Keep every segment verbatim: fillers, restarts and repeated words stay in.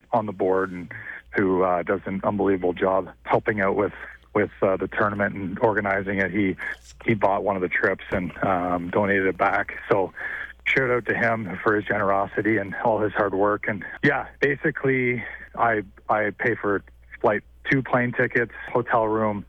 on the board and who uh, does an unbelievable job helping out with with uh, the tournament and organizing it. He he bought one of the trips and um, donated it back. So shout out to him for his generosity and all his hard work. And yeah, basically I I pay for flight, two plane tickets, hotel room,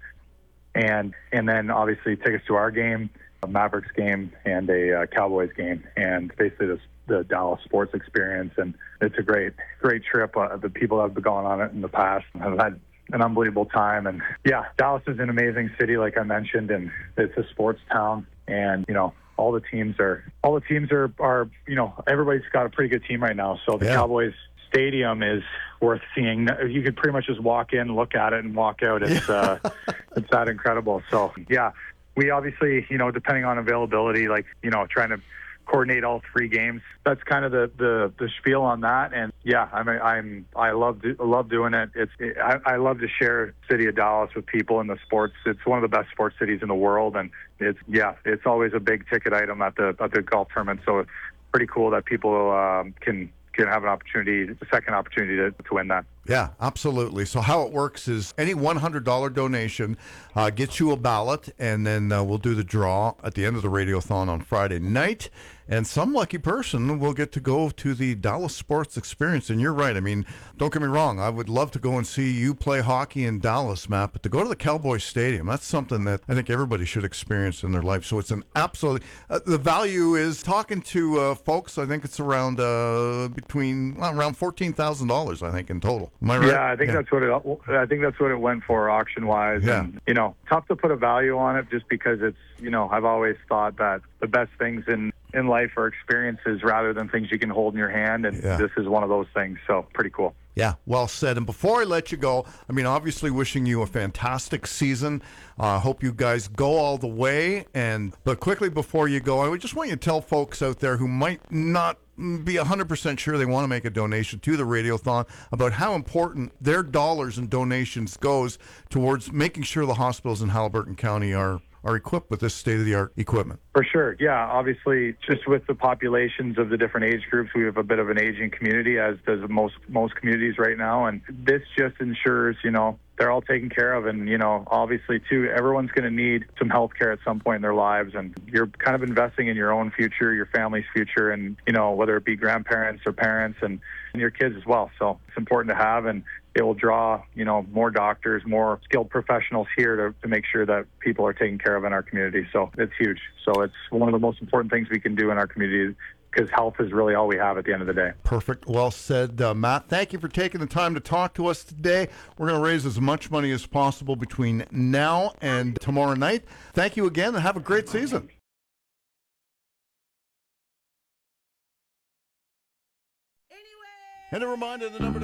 and and then obviously tickets to our game, a Mavericks game, and a uh, Cowboys game, and basically the, the Dallas sports experience. And it's a great great trip. Uh, the people that have gone on it in the past have had an unbelievable time. And yeah, Dallas is an amazing city, like I mentioned, and it's a sports town. And you know, all the teams are all the teams are are you know, everybody's got a pretty good team right now. So the yeah. Cowboys stadium is worth seeing. You could pretty much just walk in, look at it, and walk out. It's uh, it's that incredible. So yeah, we obviously, you know, depending on availability, like, you know, trying to coordinate all three games. That's kind of the, the, the spiel on that. And yeah, I'm I'm I love do, love doing it. It's it, I, I love to share city of Dallas with people in the sports. It's one of the best sports cities in the world, and it's yeah, it's always a big ticket item at the at the golf tournament. So it's pretty cool that people um, can. can have an opportunity, a second opportunity to, to win that. Yeah, absolutely. So how it works is any one hundred dollars donation uh, gets you a ballot, and then uh, we'll do the draw at the end of the Radiothon on Friday night, and some lucky person will get to go to the Dallas Sports Experience. And you're right. I mean, don't get me wrong. I would love to go and see you play hockey in Dallas, Matt, but to go to the Cowboys Stadium, that's something that I think everybody should experience in their life. So it's an absolute, uh, the value is talking to uh, folks, I think it's around uh, between, well, around fourteen thousand dollars, I think, in total. Am I right? Yeah, I think yeah. that's what it. I think that's what it went for auction wise. Yeah. And, you know, tough to put a value on it just because it's, you know, I've always thought that the best things in in life are experiences rather than things you can hold in your hand, and yeah. this is one of those things. So pretty cool. Yeah, well said. And before I let you go, I mean, obviously wishing you a fantastic season. I uh, hope you guys go all the way. And but quickly before you go, I would just want you to tell folks out there who might not be one hundred percent sure they want to make a donation to the Radiothon about how important their dollars and donations goes towards making sure the hospitals in Haliburton County are are equipped with this state-of-the-art equipment. For sure. Yeah, obviously, just with the populations of the different age groups, we have a bit of an aging community, as does most most communities right now. And this just ensures, you know, they're all taken care of. And, you know, obviously, too, everyone's going to need some health care at some point in their lives. And you're kind of investing in your own future, your family's future, and, you know, whether it be grandparents or parents and, and your kids as well. So it's important to have. And it will draw, you know, more doctors, more skilled professionals here to, to make sure that people are taken care of in our community. So it's huge. So it's one of the most important things we can do in our community, because health is really all we have at the end of the day. Perfect. Well said, uh, Matt. Thank you for taking the time to talk to us today. We're going to raise as much money as possible between now and tomorrow night. Thank you again, and have a great season. And a reminder, the number